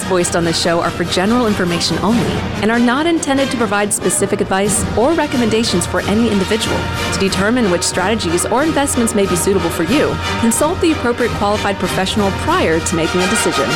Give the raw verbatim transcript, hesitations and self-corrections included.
voiced on this show are for general information only and are not intended to provide specific advice or recommendations for any individual. To determine which strategies or investments may be suitable for you, consult the appropriate qualified professional prior to making a decision.